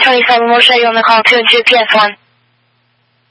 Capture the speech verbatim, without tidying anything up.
twenty-seven will show you on the call to enter P S one.